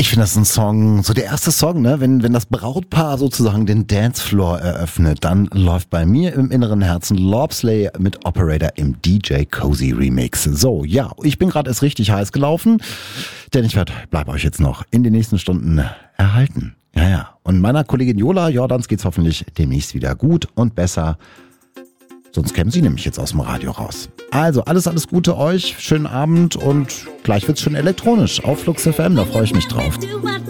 Ich finde das ein Song, so der erste Song, ne? Wenn das Brautpaar sozusagen den Dancefloor eröffnet, dann läuft bei mir im inneren Herzen Lobsley mit Operator im DJ Cozy Remix. So, ja, ich bin gerade erst richtig heiß gelaufen, denn ich bleibe euch jetzt noch in den nächsten Stunden erhalten. Ja. Und meiner Kollegin Jola Jordans geht's hoffentlich demnächst wieder gut und besser. Sonst kämen sie nämlich jetzt aus dem Radio raus. Also, alles Gute euch, schönen Abend und gleich wird's schon elektronisch auf Flux FM, da freue ich mich drauf.